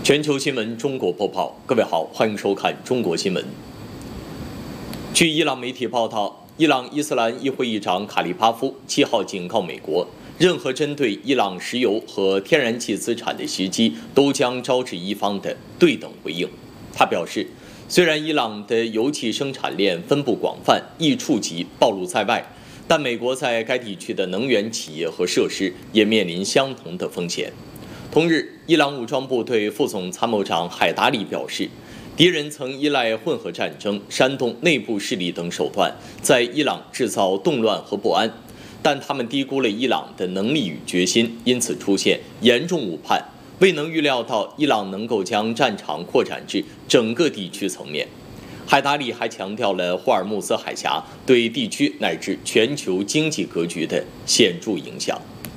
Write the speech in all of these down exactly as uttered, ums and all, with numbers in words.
全球新闻中国播报，各位好，欢迎收看中国新闻。据伊朗媒体报道，伊朗伊斯兰议会议长卡利帕夫七号警告美国，任何针对伊朗石油和天然气资产的袭击都将招致伊方的对等回应。他表示，虽然伊朗的油气生产链分布广泛，易触及暴露在外，但美国在该地区的能源企业和设施也面临相同的风险。同日，伊朗武装部队副总参谋长海达里表示，敌人曾依赖混合战争、煽动内部势力等手段，在伊朗制造动乱和不安，但他们低估了伊朗的能力与决心，因此出现严重误判，未能预料到伊朗能够将战场扩展至整个地区层面。海达里还强调了霍尔木兹海峡对地区乃至全球经济格局的显著影响。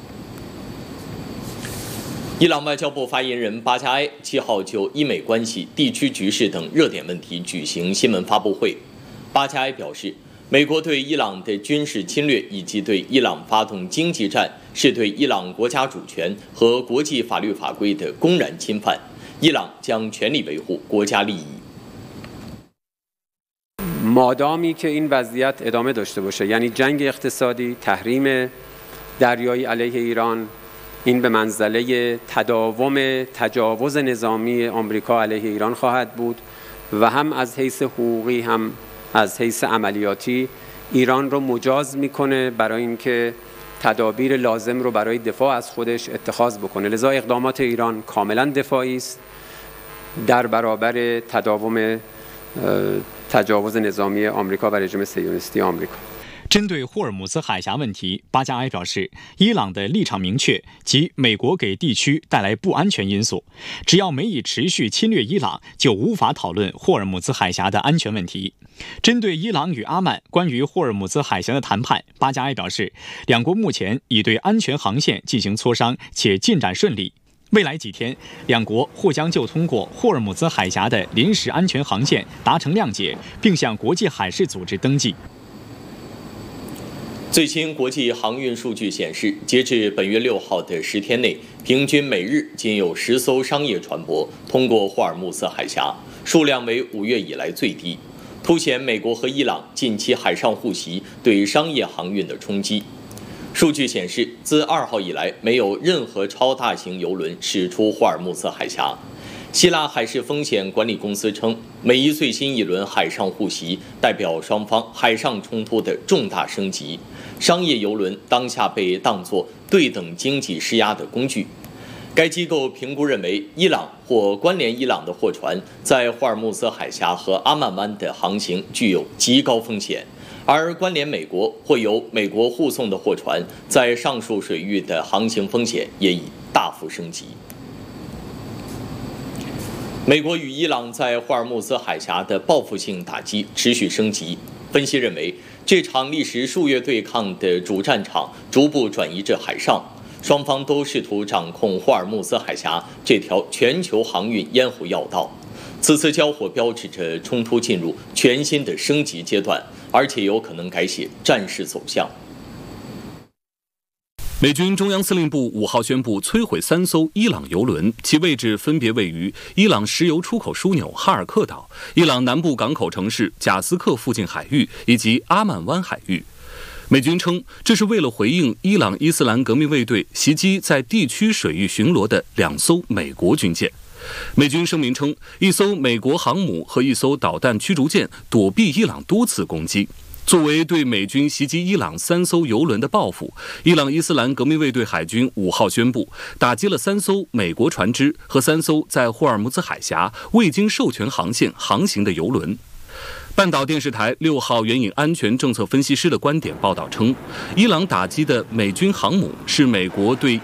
伊朗外交部发言人巴加埃七号就伊美关系、地区局势等热点问题举行新闻发布会。巴加埃表示，美国对伊朗的军事侵略以及对伊朗发动经济战，是对伊朗国家主权和国际法律法规的公然侵犯，伊朗将全力维护国家利益。 مادامی که این وضعیت ادامه داشته باشه، یعنی جنگ اقتصادی، تحریم دریایی علیه ایران، این به منزله تداوم تجاوز نظامی آمریکا علیه ایران خواهد بود و هم از حیث حقوقی هم از حیث عملیاتی ایران رو مجاز میکنه برای اینکه تدابیر لازم رو برای دفاع از خودش اتخاذ بکنه. لذا اقدامات ایران کاملا دفاعی است در برابر تداوم تجاوز نظامی آمریکا و رژیم صهیونیستی آمریکا。 针对霍尔木兹海峡问题，巴加埃表示，伊朗的立场明确，即美国给地区带来不安全因素。只要美以持续侵略伊朗，就无法讨论霍尔木兹海峡的安全问题。针对伊朗与阿曼关于霍尔木兹海峡的谈判，巴加埃表示，两国目前已对安全航线进行磋商，且进展顺利。未来几天，两国或将就通过霍尔木兹海峡的临时安全航线达成谅解，并向国际海事组织登记。 最新国际航运数据显示，截至本月六号的十天内，平均每日仅有十艘商业船舶通过霍尔木兹海峡，数量为五月以来最低，凸显美国和伊朗近期海上互袭对商业航运的冲击。数据显示，自二号以来，没有任何超大型邮轮驶出霍尔木兹海峡。希腊海事风险管理公司称，每一最新一轮海上互袭代表双方海上冲突的重大升级，商业邮轮当下被当作对等经济施压的工具。该机构评估认为，伊朗或关联伊朗的货船在霍尔木兹海峡和阿曼湾的航行具有极高风险，而关联美国或由美国护送的货船在上述水域的航行风险也已大幅升级。美国与伊朗在霍尔木兹海峡的报复性打击持续升级。分析认为，这场历时数月对抗的主战场逐步转移至海上，双方都试图掌控霍尔木兹海峡这条全球航运咽喉要道。此次交火标志着冲突进入全新的升级阶段，而且有可能改写战事走向。 美军中央司令部五号宣布摧毁三艘伊朗油轮，其位置分别位于伊朗石油出口枢纽哈尔克岛、伊朗南部港口城市贾斯克附近海域以及阿曼湾海域。美军称，这是为了回应伊朗伊斯兰革命卫队袭击在地区水域巡逻的两艘美国军舰。美军声明称，一艘美国航母和一艘导弹驱逐舰躲避伊朗多次攻击。作为对美军袭击伊朗三艘油轮的报复，伊朗伊斯兰革命卫队海军五号宣布，打击了三艘美国船只和三艘在霍尔木兹海峡未经授权航线航行的油轮。半岛电视台六号援引安全政策分析师的观点报道称，伊朗打击的美军航母是美国对